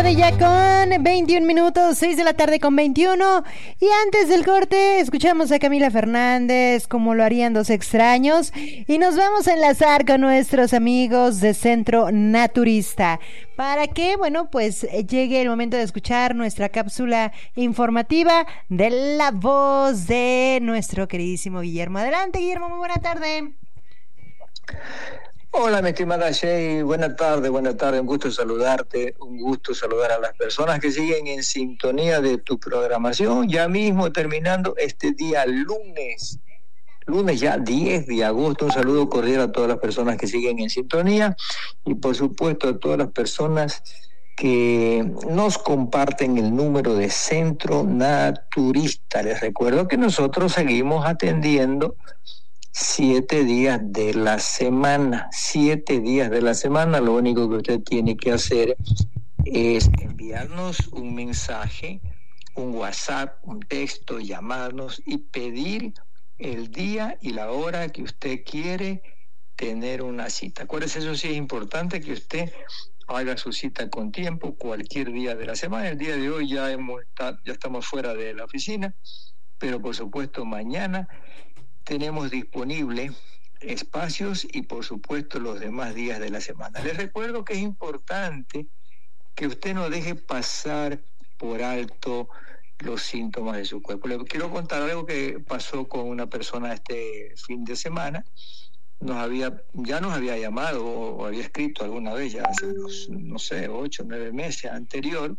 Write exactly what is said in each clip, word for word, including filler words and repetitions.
Ya con veintiún minutos, seis de la tarde con veintiuno. Y antes del corte escuchamos a Camila Fernández, como lo harían dos extraños. Y nos vamos a enlazar con nuestros amigos de Centro Naturista, para que, bueno, pues llegue el momento de escuchar nuestra cápsula informativa de la voz de nuestro queridísimo Guillermo. Adelante, Guillermo, muy buena tarde. Hola, mi estimada Shay, buena tarde, buena tarde, un gusto saludarte, un gusto saludar a las personas que siguen en sintonía de tu programación, ya mismo terminando este día lunes, lunes ya diez de agosto, un saludo cordial a todas las personas que siguen en sintonía y por supuesto a todas las personas que nos comparten el número de Centro Naturista. Les recuerdo que nosotros seguimos atendiendo siete días de la semana, siete días de la semana. Lo único que usted tiene que hacer es enviarnos un mensaje, un WhatsApp, un texto, llamarnos y pedir el día y la hora que usted quiere tener una cita. Acuérdese, eso sí es importante, que usted haga su cita con tiempo, cualquier día de la semana. El día de hoy ya, hemos, ya estamos fuera de la oficina, pero por supuesto mañana tenemos disponible espacios y por supuesto los demás días de la semana. Les recuerdo que es importante que usted no deje pasar por alto los síntomas de su cuerpo. Les quiero contar algo que pasó con una persona este fin de semana. Nos había, ya nos había llamado o había escrito alguna vez, ya hace unos, no sé, ocho, nueve meses anterior,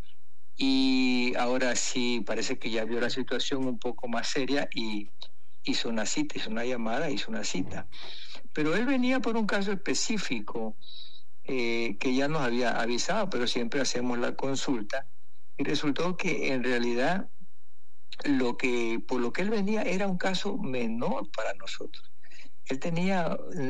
y ahora sí parece que ya vio la situación un poco más seria y hizo una cita, hizo una llamada, hizo una cita. Pero él venía por un caso específico eh, que ya nos había avisado, pero siempre hacemos la consulta. Y resultó que en realidad lo que, por lo que él venía era un caso menor para nosotros. Él tenía